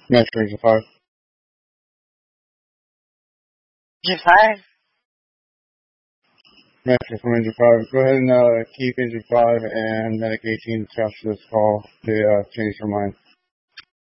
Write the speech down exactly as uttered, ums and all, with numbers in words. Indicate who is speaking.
Speaker 1: Next Ranger five.
Speaker 2: Ranger five?
Speaker 1: Next from Ranger five. Go ahead and uh, keep Ranger five and Medic eighteen after this call to uh, change your mind.